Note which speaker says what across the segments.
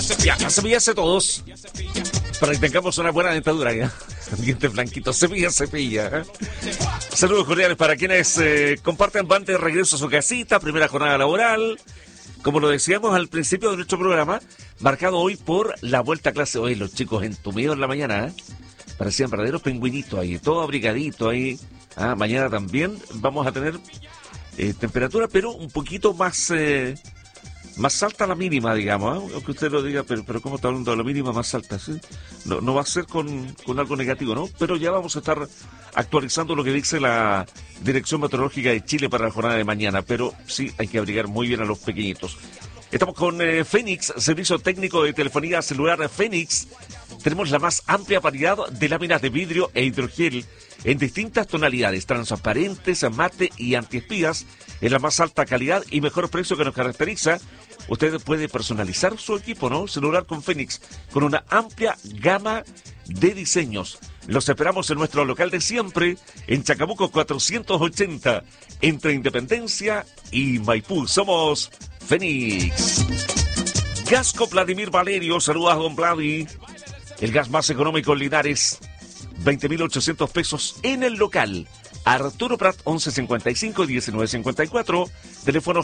Speaker 1: Ya, a cepillarse todos. Para que tengamos una buena dentadura ya. Dientes blanquitos, cepilla. Saludos cordiales para quienes comparten van de regreso a su casita, primera jornada laboral. Como lo decíamos al principio de nuestro programa, marcado hoy por la vuelta a clase. Hoy los chicos entumidos en la mañana, parecían verdaderos pingüinitos ahí, todo abrigadito ahí. Mañana también vamos a tener temperatura, pero un poquito más alta la mínima, digamos, aunque usted lo diga, pero ¿cómo está hablando de la mínima más alta? ¿Sí? No va a ser con algo negativo, ¿no? Pero ya vamos a estar actualizando lo que dice la Dirección Meteorológica de Chile para la jornada de mañana, pero sí hay que abrigar muy bien a los pequeñitos. Estamos con Fénix, servicio técnico de telefonía celular Fénix. Tenemos la más amplia variedad de láminas de vidrio e hidrogel en distintas tonalidades, transparentes, mate y antiespías, en la más alta calidad y mejor precio que nos caracteriza. Usted puede personalizar su equipo, ¿no? Celular con Fénix, con una amplia gama de diseños. Los esperamos en nuestro local de siempre, en Chacabuco 480, entre Independencia y Maipú. Somos Fénix. Gasco Vladimir Valerio, saludos a don Vladi. El gas más económico en Linares, 20.800 pesos en el local. Arturo Prat, 1155-1954, teléfono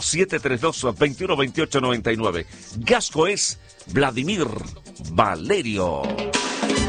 Speaker 1: 732-2128-99. Gasco es Vladimir Valerio.